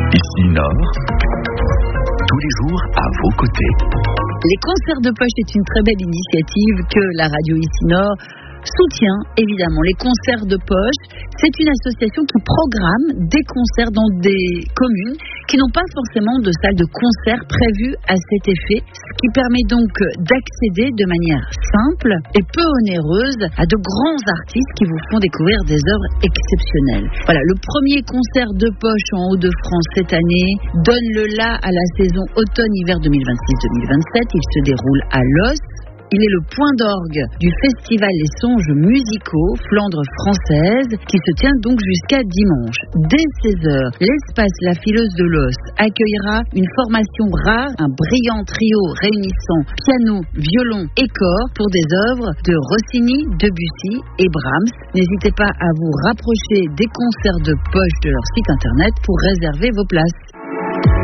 Ici Nord, tous les jours à vos côtés. Les concerts de poche est une très belle initiative que la radio Ici Nord soutient évidemment. Les concerts de poche, c'est une association qui programme des concerts dans des communes qui n'ont pas forcément de salle de concert prévue à cet effet, ce qui permet donc d'accéder de manière simple et peu onéreuse à de grands artistes qui vous font découvrir des œuvres exceptionnelles. Voilà, le premier concert de poche en Hauts-de-France cette année donne le la à la saison automne-hiver 2026-2027. Il se déroule à Los. Il est le point d'orgue du festival Les Songes musicaux Flandre française qui se tient donc jusqu'à dimanche. Dès 16h, l'espace La Fileuse de Los accueillera une formation rare, un brillant trio réunissant piano, violon et corps pour des œuvres de Rossini, Debussy et Brahms. N'hésitez pas à vous rapprocher des concerts de poche de leur site internet pour réserver vos places.